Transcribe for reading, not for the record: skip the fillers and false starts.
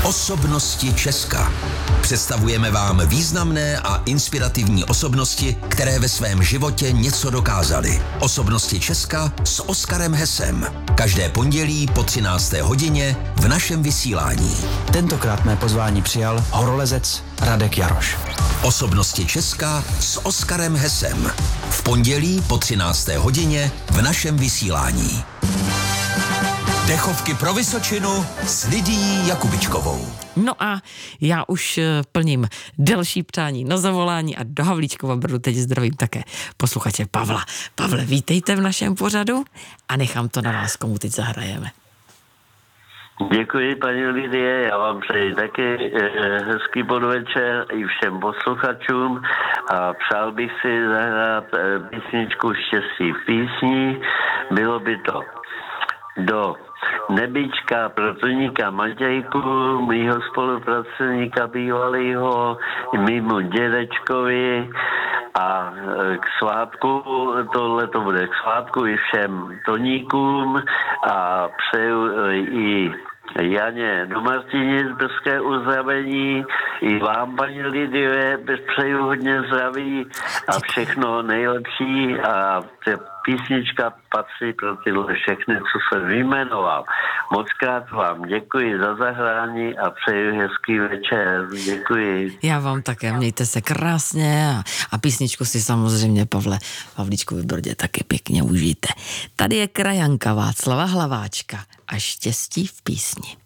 Osobnosti Česka. Představujeme vám významné a inspirativní osobnosti, které ve svém životě něco dokázaly. Osobnosti Česka s Oskarem Hesem. Každé pondělí po 13. hodině v našem vysílání. Tentokrát mé pozvání přijal horolezec Radek Jaroš. Osobnosti Česka s Oskarem Hesem. V pondělí po 13. hodině v našem vysílání. Dechovky pro Vysočinu s Lidií Jakubičkovou. No a já už plním delší přání na zavolání a do Havlíčkova Brodu teď zdravím také posluchače Pavla. Pavle, vítejte v našem pořadu a nechám to na vás, komu teď zahrajeme. Děkuji, paní Lidie, já vám přeji taky hezký podvečer i všem posluchačům a přál bych si zahrát písničku Štěstí v písni. Bylo by to do Nebička, Protoníka Matějku, mýho spolupracovníka bývalýho, mýmu dědečkovi a k svátku, tohle to bude k svátku i všem Toníkům a přeju i Janě do Martinic brzké uzdravení, i vám, paní Lidie, přeju hodně zdraví a všechno nejlepší a písnička patří pro tyhle všechny, co jsem vyjmenoval. Mockrát vám děkuji za zahrání a přeju hezký večer. Děkuji. Já vám také, mějte se krásně a písničku si samozřejmě, Pavle, Havlíčkovi Brodě taky pěkně užijte. Tady je krajanka Václava Hlaváčka a Štěstí v písni.